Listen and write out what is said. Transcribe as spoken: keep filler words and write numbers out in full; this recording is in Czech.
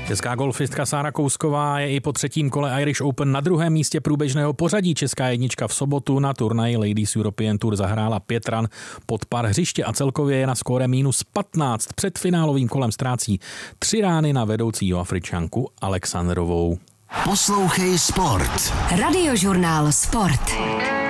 Česká golfistka Sára Kousková je i po třetím kole Irish Open na druhém místě průběžného pořadí. Česká jednička v sobotu na turnaji Ladies European Tour zahrála pět ran pod par hřiště a celkově je na skóre minus patnáct. Před finálovým kolem ztrácí tři rány na vedoucí Jihoafričanku Alexandrovou. Poslouchej sport. Radiožurnál Sport.